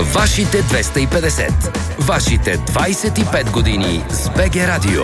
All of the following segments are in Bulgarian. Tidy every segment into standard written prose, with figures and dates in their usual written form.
Вашите 250. Вашите 25 години с БГ Радио.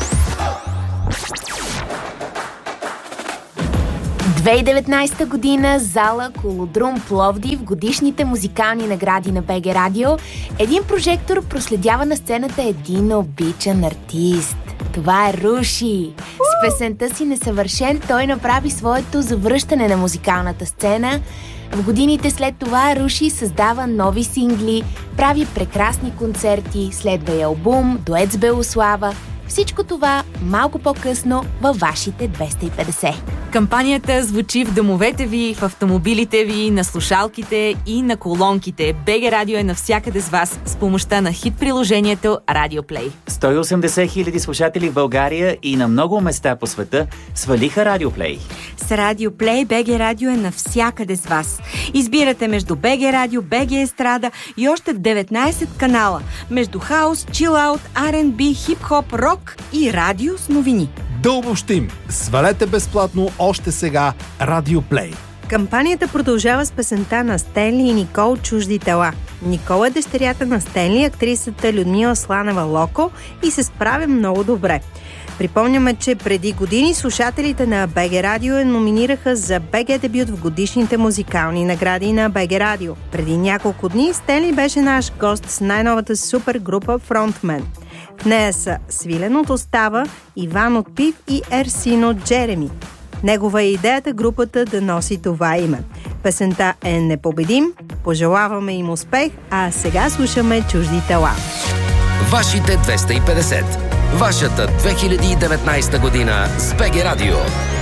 2019 година, зала Колодрум Пловдив, годишните музикални награди на БГ Радио. Един прожектор проследява на сцената един обичан артист. Това е Руши. С песента си "Несъвършен" той направи своето завръщане на музикалната сцена. В годините след това Руши създава нови сингли, прави прекрасни концерти, следва и албум, дует с Белослава. Всичко това малко по-късно във вашите 250. Кампанията звучи в домовете ви, в автомобилите ви, на слушалките и на колонките. БГ Радио е навсякъде с вас с помощта на хит-приложението Radio Play. 180 000 слушатели в България и на много места по света свалиха Radio Play. С Radio Play БГ Радио е навсякъде с вас. Избирате между БГ Радио, БГ Естрада и още 19 канала. Между хаус, чилаут, R&B, хип-хоп, рок и радио с новини. Да обобщим, свалете безплатно още сега Radio Play. Кампанията продължава с песента на Стенли и Никол "Чужди тела". Никол е дъщерята на Стенли, актрисата Людмила Сланева-Локо, и се справя много добре. Припомняме, че преди години слушателите на БГ Радио я номинираха за БГ дебют в годишните музикални награди на БГ Радио. Преди няколко дни Стенли беше наш гост с най-новата супергрупа Frontman. В нея са Свилен от Остава, Иван от Пив и Ерсин от Джереми. Негова е идеята групата да носи това име. Песента е "Непобедим", пожелаваме им успех, а сега слушаме "Чужди тела". Вашите 250. Вашата 2019 година с БГ Радио.